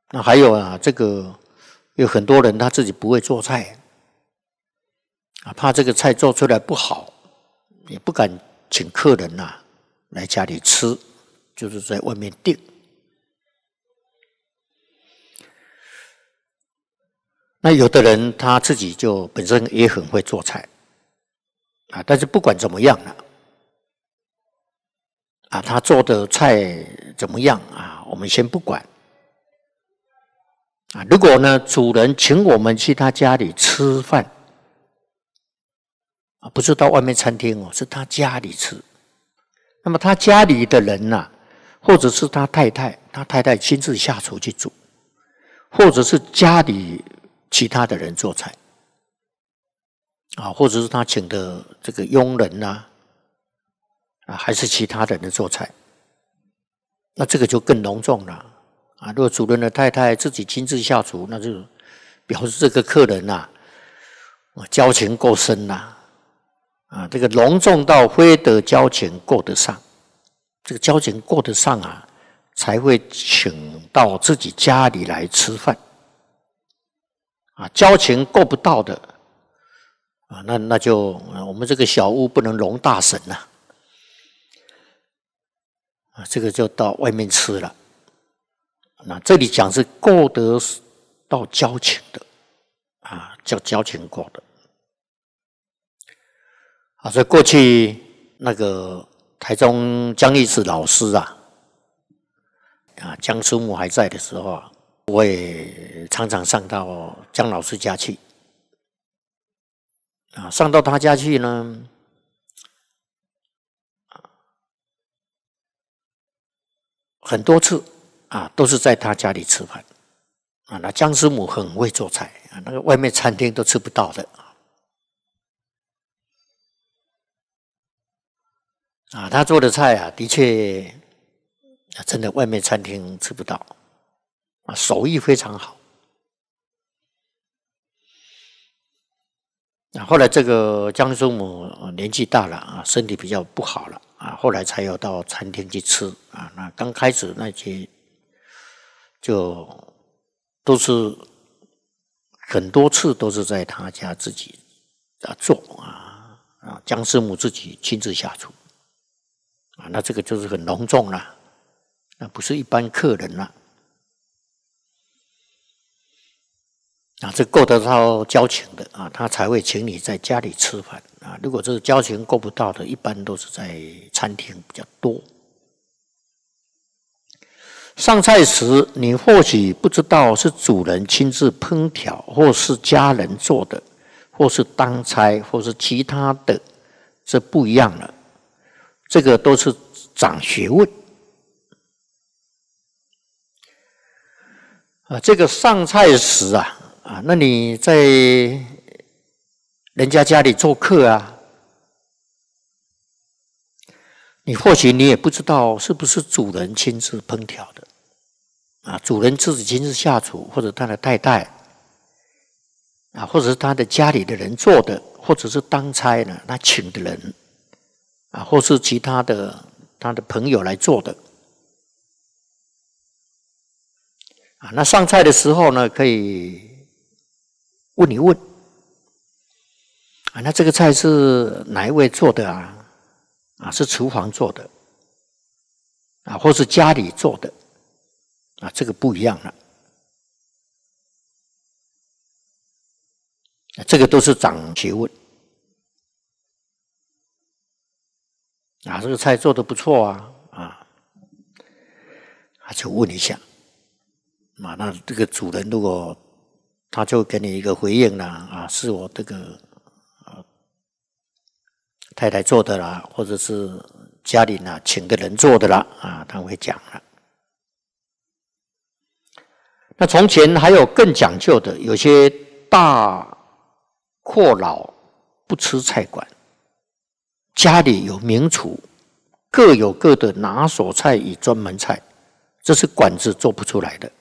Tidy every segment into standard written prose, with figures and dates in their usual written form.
那还有啊，这个有很多人他自己不会做菜啊，怕这个菜做出来不好，也不敢请客人来家里吃，就是在外面订。那有的人他自己就本身也很会做菜啊，但是不管怎么样啊，他做的菜怎么样啊，我们先不管啊。如果呢，主人请我们去他家里吃饭啊，不是到外面餐厅哦，是他家里吃。那么他家里的人或者是他太太亲自下厨去煮，或者是家里其他的人做菜啊，或者是他请的这个佣人还是其他的人做菜，那这个就更隆重了啊。如果主人的太太自己亲自下厨，那就表示这个客人交情够深啊，这个隆重到非得交情够得上，这个交情够得上才会请到自己家里来吃饭啊。交情够不到的啊，那就我们这个小屋不能容大神啊，这个就到外面吃了。那这里讲是够得到交情的啊，叫交情够的啊。所以过去那个台中江义慈老师江师母还在的时候我也常常上到江老师家去啊，上到他家去呢，很多次都是在他家里吃饭啊。那江师母很会做菜啊，那个外面餐厅都吃不到的啊。他做的菜的确真的外面餐厅吃不到啊，手艺非常好。后来这个江师母年纪大了身体比较不好了后来才有到餐厅去吃那刚开始那些就都是很多次都是在他家自己做江师母自己亲自下厨那这个就是很隆重了，那不是一般客人了这够得到交情的他才会请你在家里吃饭如果这个交情够不到的，一般都是在餐厅比较多。上菜时，你或许不知道是主人亲自烹调，或是家人做的，或是当差，或是其他的，这不一样了。这个都是长学问这个上菜时那你在人家家里做客你或许你也不知道是不是主人亲自烹调的主人自己亲自下厨，或者他的太太或者是他的家里的人做的，或者是当差呢他请的人或是其他的他的朋友来做的那上菜的时候呢，可以问一问那这个菜是哪一位做的是厨房做的或是家里做的这个不一样了这个都是长学问这个菜做得不错就问一下那这个主人如果他就给你一个回应了是我这个太太做的啦，或者是家里请的人做的啦他会讲了。那从前还有更讲究的，有些大阔老不吃菜馆，家里有名厨，各有各的拿手菜与专门菜，这是馆子做不出来的。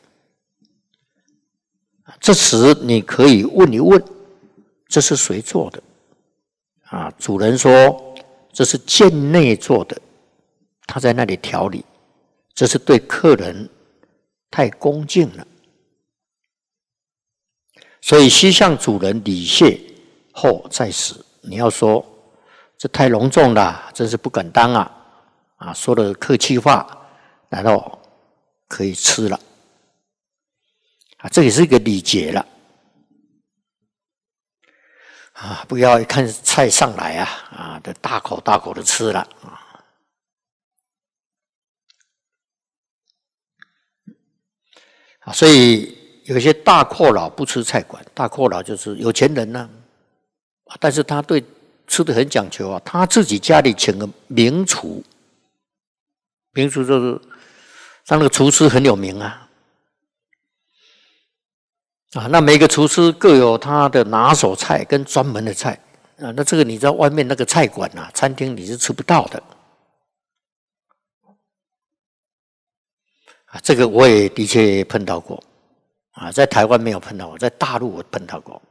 这时你可以问一问，这是谁做的主人说这是店内做的，他在那里调理，这是对客人太恭敬了所以须向主人礼谢后再食。你要说这太隆重了，真是不敢当啊！说了客气话，然后可以吃了这也是一个礼节了不要一看菜上来就大口大口的吃了所以有些大阔佬不吃菜馆，大阔佬就是有钱人但是他对吃的很讲究他自己家里请个名厨，名厨就是他那个厨师很有名那每个厨师各有他的拿手菜跟专门的菜那这个你在外面那个菜馆餐厅你是吃不到的这个我也的确碰到过在台湾没有碰到过，在大陆我碰到过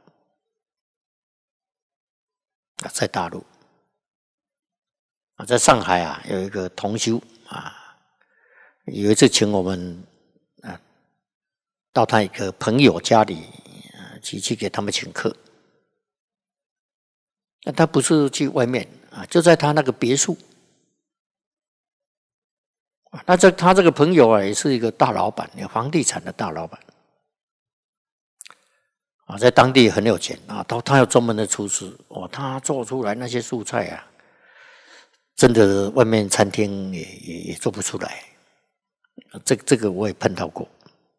在大陆在上海有一个同修有一次请我们到他一个朋友家里去给他们请客他不是去外面就在他那个别墅那他这个朋友也是一个大老板，有房地产的大老板在当地很有钱他有专门的厨师他做出来那些素菜真的外面餐厅也做不出来这个我也碰到过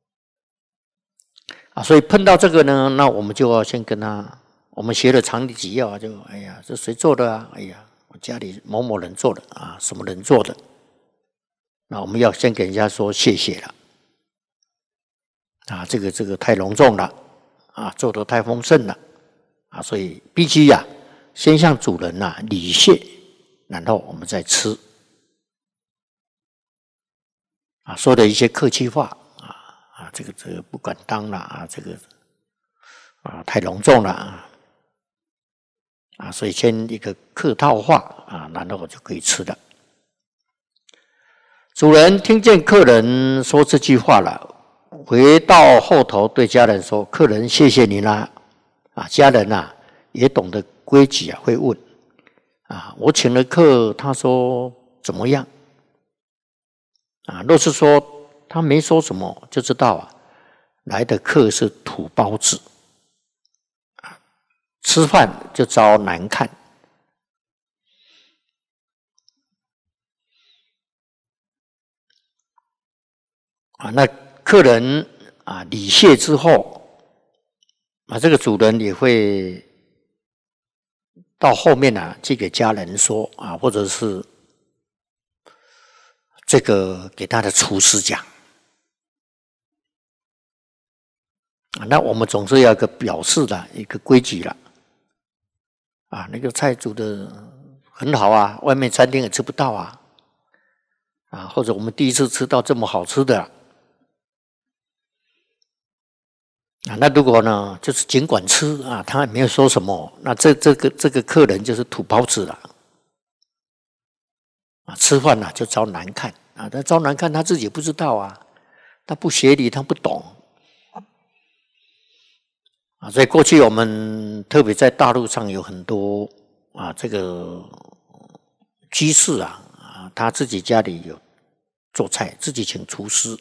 所以碰到这个呢，那我们就要先跟他，我们学了常理纪要就哎呀，这谁做的哎呀，我家里某某人做的什么人做的，那我们要先给人家说谢谢了这个太隆重了做得太丰盛了所以必须先向主人礼谢，然后我们再吃说的一些客气话这个不敢当了这个太隆重了所以先一个客套话然后我就可以吃了。主人听见客人说这句话了，回到后头对家人说：“客人谢谢你啦。”家人也懂得规矩会问我请了客，他说怎么样若是说他没说什么，就知道来的客是土包子吃饭就遭难看那客人礼谢之后这个主人也会到后面去给家人说或者是这个给他的厨师讲那我们总是要有个表示的一个规矩了那个菜煮的很好外面餐厅也吃不到或者我们第一次吃到这么好吃的那如果呢就是尽管吃他也没有说什么，那这个客人就是土包子了吃饭就遭难看他遭难看他自己不知道他不学理他不懂所以过去我们特别在大陆上有很多这个居士他自己家里有做菜，自己请厨师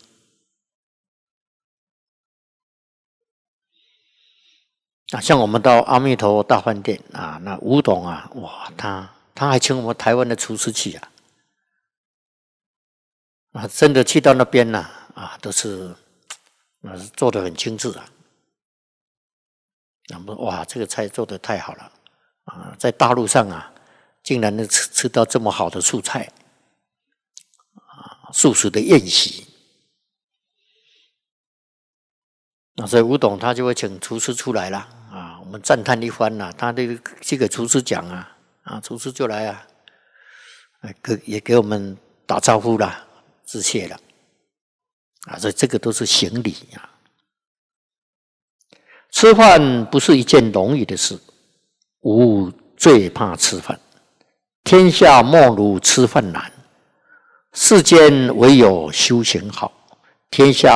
像我们到阿弥陀大饭店那吴董哇他还请我们台湾的厨师去真的去到那边都是做得很精致哇这个菜做得太好了在大陆上竟然能吃到这么好的素菜素食的宴席所以吴董他就会请厨师出来了我们赞叹一番他这个厨师讲厨师就来也给我们打招呼了，致谢了所以这个都是行礼吃饭不是一件容易的事，吾最怕吃饭。天下莫如吃饭难，世间唯有修行好。天下